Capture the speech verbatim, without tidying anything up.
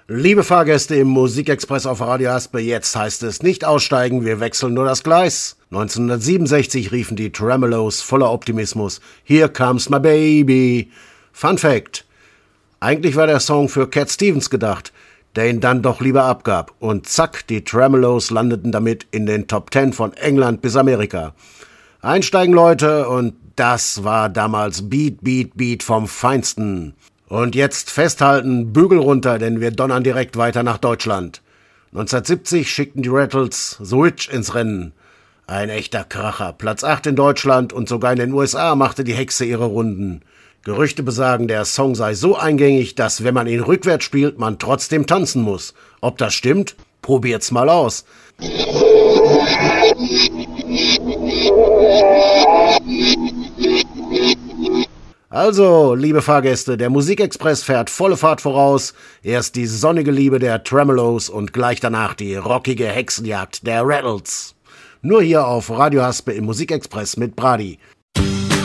Liebe Fahrgäste im Musikexpress auf Radio Haspe, jetzt heißt es nicht aussteigen, wir wechseln nur das Gleis. neunzehnhundertsiebenundsechzig riefen die Tremeloes voller Optimismus, Here Comes My Baby. Fun Fact: Eigentlich war der Song für Cat Stevens gedacht, der ihn dann doch lieber abgab. Und zack, die Tremeloes landeten damit in den Top Ten von England bis Amerika. Einsteigen, Leute, und das war damals Beat, Beat, Beat vom Feinsten. Und jetzt festhalten, Bügel runter, denn wir donnern direkt weiter nach Deutschland. neunzehnhundertsiebzig schickten die Rattles Switch ins Rennen. Ein echter Kracher. Platz acht in Deutschland und sogar in den U S A machte die Hexe ihre Runden. Gerüchte besagen, der Song sei so eingängig, dass, wenn man ihn rückwärts spielt, man trotzdem tanzen muss. Ob das stimmt? Probiert's mal aus. Also, liebe Fahrgäste, der Musikexpress fährt volle Fahrt voraus. Erst die sonnige Liebe der Tremeloes und gleich danach die rockige Hexenjagd der Rattles. Nur hier auf Radio Haspe im Musikexpress mit Brady.